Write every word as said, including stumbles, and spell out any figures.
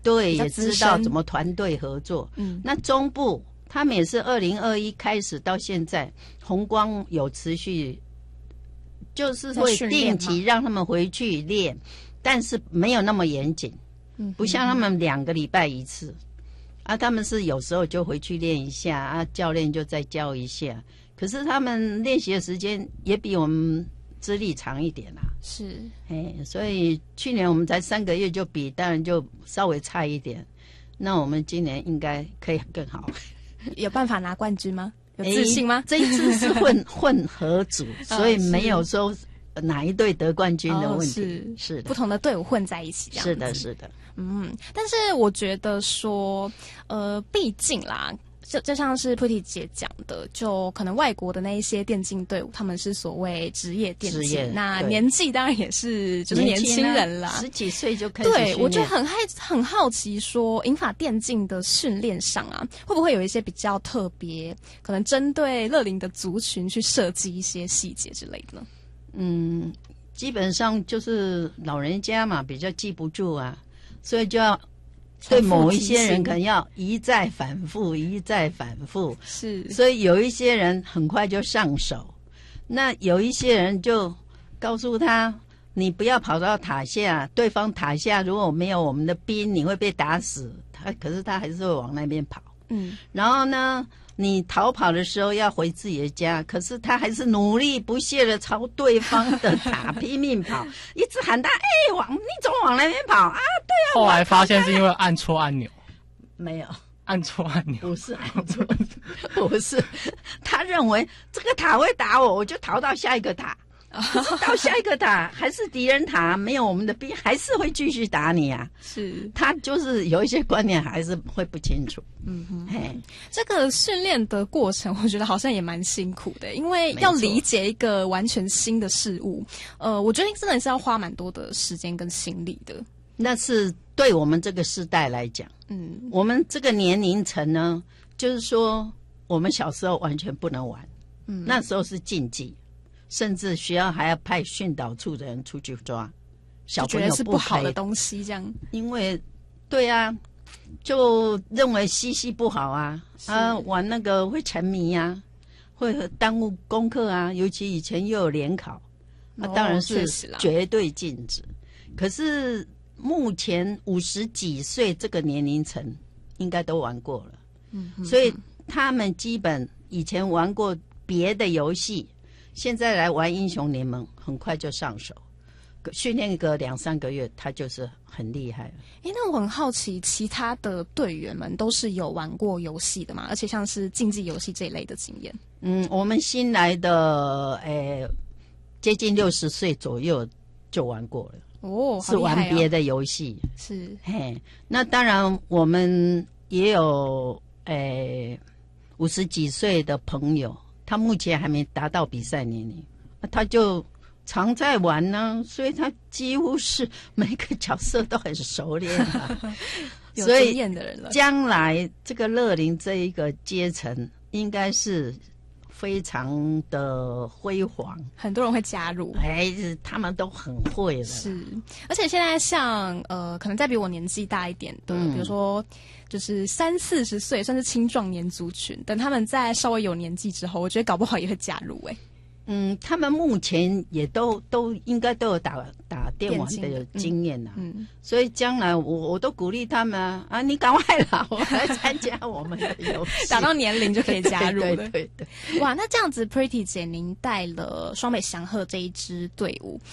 对，也知道怎么团队合作。嗯，那中部他们也是二零二一开始到现在，红光有持续，就是会定期让他们回去练，但是没有那么严谨，嗯，不像他们两个礼拜一次。啊，他们是有时候就回去练一下啊，教练就再教一下。可是他们练习的时间也比我们资历长一点啦、啊。 是， 哎，所以去年我们才三个月就比，当然就稍微差一点。那我们今年应该可以更好。 有办法拿冠军吗？有自信吗？ 这一次是混混合组，所以没有说哪一队得冠军的问题。哦、是是不同的队伍混在一起这样子。 是的，是的。 嗯，但是我觉得说，呃，毕竟啦，就就像是 Pretty 姐讲的，就可能外国的那一些电竞队伍，他们是所谓职业电竞，那年纪当然也是就是年轻人啦， 十几岁就开始。 对，我就很害很好奇说，银发电竞的训练上啊，会不会有一些比较特别，可能针对乐龄的族群去设计一些细节之类的呢？ 嗯，基本上就是老人家嘛，比较记不住啊。所以就要对某一些人可能要一再反复一再反复， 是， 所以有一些人很快就上手，那有一些人就告诉他你不要跑到塔下，对方塔下如果没有我们的兵你会被打死，他可是他还是会往那边跑。嗯，然后呢你逃跑的时候要回自己的家，可是他还是努力不懈的朝对方的塔拼命跑，一直喊他，哎、欸，往你怎么往那边跑啊？对啊。 后来发现是因为按错按钮， 没有按错按钮， 不是按错，不是，他认为这个塔会打我，我就逃到下一个塔。可是到下一个塔还是敌人塔，没有我们的兵，还是会继续打你啊。 是， 他就是有一些观念还是会不清楚。 嗯哼，嘿，这个训练的过程，我觉得好像也蛮辛苦的，因为要理解一个完全新的事物，呃，我觉得真的是要花蛮多的时间跟心力的。 那是对我们这个世代来讲，嗯，我们这个年龄层呢，就是说我们小时候完全不能玩，嗯，那时候是禁忌。甚至学校还要派训导处的人出去抓小朋友， 觉得是不好的东西，这样。 因为，对啊，就认为嬉戏不好啊，啊，玩那个会沉迷啊，会耽误功课啊，尤其以前又有联考，那、哦啊、当然是绝对禁止。可是目前五十几岁这个年龄层应该都玩过了，嗯，所以他们基本以前玩过别的游戏。现在来玩英雄联盟，很快就上手，训练个两三个月，他就是很厉害了。 哎，那我很好奇，其他的队员们都是有玩过游戏的吗？而且像是竞技游戏这一类的经验？ 嗯，我们新来的，诶，接近六十岁左右就玩过了。 哦， 是玩别的游戏。 是， 嘿，那当然我们也有，诶，五十几岁的朋友。他目前还没达到比赛年龄，他就常在玩呢，所以他几乎是每个角色都很熟练了。 有经验的人了。 将来这个乐龄这一个阶层应该是非常的辉煌， 很多人会加入。 哎，他们都很会了。 是，而且现在像呃，可能再比我年纪大一点的，嗯、比如说。就是三四十岁，算是青壮年族群。等他们在稍微有年纪之后，我觉得搞不好也会加入哎、欸。 嗯，他们目前也都都应该都有打打电玩的经验呐、啊。嗯，所以将来我我都鼓励他们啊，啊你赶快来，我来参加我们的游戏， 打到年龄就可以加入了。 对对 对, 对。 哇，那这样子 ，Pretty 姐您带了双北祥鹤这一支队伍，